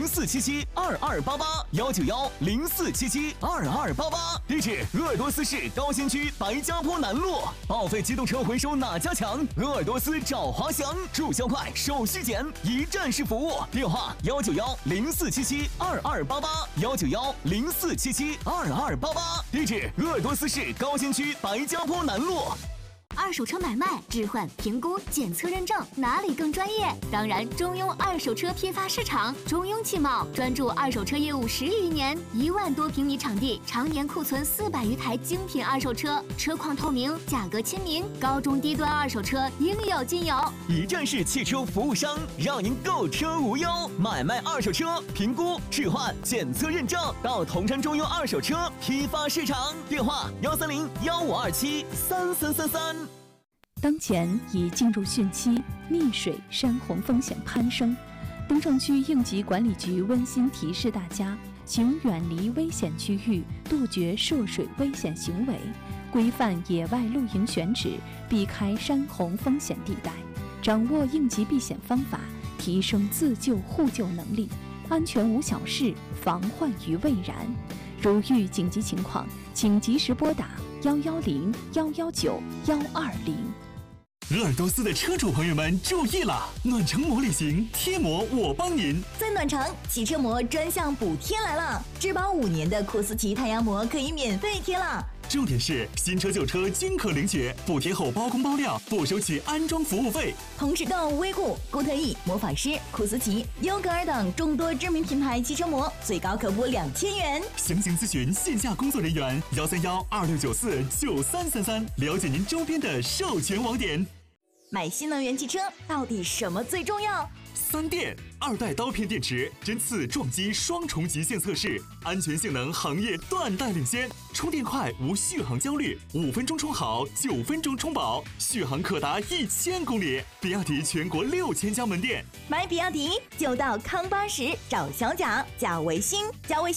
04772288，19104772288。地址：鄂尔多斯市高新区白家坡南路。报废机动车回收哪家强？鄂尔多斯找华翔，注销快，手续简，一站式服务。电话：19104772288，19104772288。地址：鄂尔多斯市高新区白家坡南路。 二手车买卖、置换、评估、检测认证，哪里更专业？当然，中庸二手车批发市场，中庸汽贸专注二手车业务10余年，1万多平米场地，常年库存400余台精品二手车，车况透明，价格亲民，高中低端二手车应有尽有。 一站式汽车服务商，让您购车无忧。买卖二手车，评估、置换、检测认证，到同山中庸二手车批发市场。电话：13015273333。 当前已进入汛期，溺水、山洪风险攀升。东城区应急管理局温馨提示大家，请远离危险区域，杜绝涉水危险行为，规范野外露营选址，避开山洪风险地带，掌握应急避险方法，提升自救互救能力，安全无小事，防患于未然。如遇紧急情况，请及时拨打110-119-120。 鄂尔多斯的车主朋友们注意了，暖城膜旅行贴膜我帮您。 在暖城，汽车膜专项补贴来了，质保5年的库斯奇太阳膜可以免费贴了。 重点是新车旧车均可领取，补贴后包工包料，不收取安装服务费。 同时购威固、固特异、魔法师、库斯奇、优格尔等众多知名品牌汽车膜，最高可补2000元。 详情咨询线下工作人员131-2694-9333，了解您周边的授权网点。 买新能源汽车到底什么最重要 ？3电2代刀片电池，针刺撞击双重极限测试，安全性能行业断代领先，充电快无续航焦虑，5分钟充好，9分钟充饱，续航可达1000公里。比亚迪全国6000家门店， 买比亚迪就到康80找小贾，加微信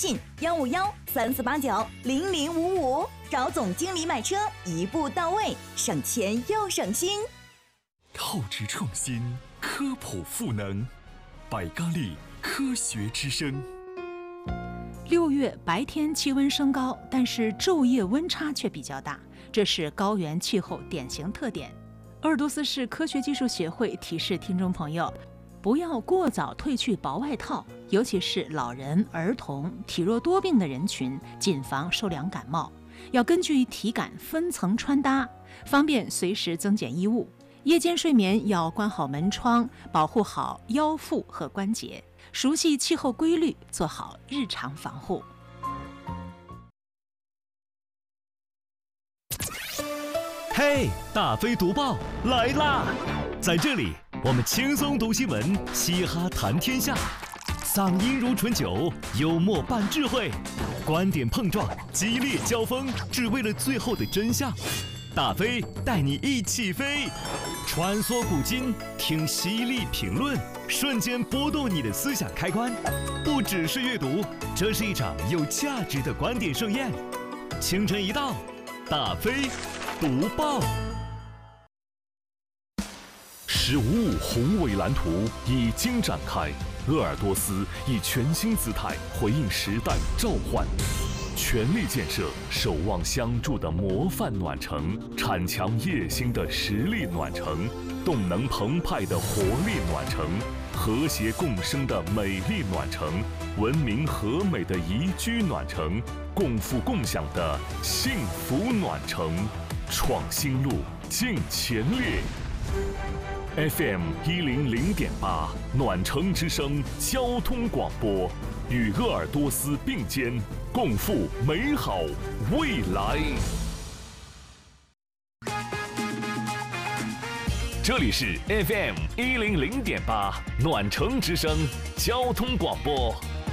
151-3489-0055，找总经理买车，一步到位，省钱又省心。 透支创新，科普赋能，百咖力科学之声。 6月白天气温升高，但是昼夜温差却比较大，这是高原气候典型特点。鄂尔多斯市科学技术协会提示听众朋友，不要过早褪去薄外套，尤其是老人、儿童、体弱多病的人群，谨防受凉感冒。要根据体感分层穿搭，方便随时增减衣物。夜间睡眠要关好门窗，保护好腰腹和关节，熟悉气候规律，做好日常防护。 嘿，大飞读报来啦！在这里，我们轻松读新闻，嘻哈谈天下，嗓音如醇酒，幽默伴智慧，观点碰撞，激烈交锋，只为了最后的真相。大飞带你一起飞，穿梭古今，听犀利评论，瞬间拨动你的思想开关。不只是阅读，这是一场有价值的观点盛宴。清晨一到，大飞读报。 “15+5”宏伟蓝图已经展开，鄂尔多斯以全新姿态回应时代召唤。全力建设守望相助的模范暖城，铲强业兴的实力暖城，动能澎湃的活力暖城，和谐共生的美丽暖城，文明和美的宜居暖城，共富共享的幸福暖城。创新路，尽全力。FM 100.8暖城之声交通广播，与鄂尔多斯并肩，共赴美好未来。这里是 FM 100.8暖城之声交通广播。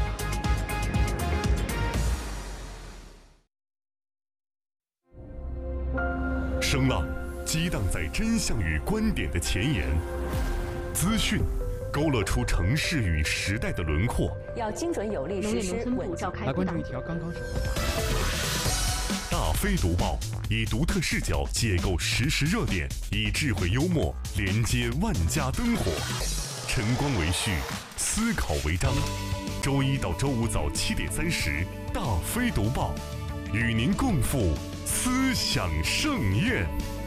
声浪激荡在真相与观点的前沿，资讯勾勒出城市与时代的轮廓。 要精准有力实施稳召开。 来关注一条刚刚大飞读报，以独特视角解构时事热点，以智慧幽默连接万家灯火。晨光为序，思考为章， 周一到周五早7点30，大飞读报，与您共赴思想盛宴。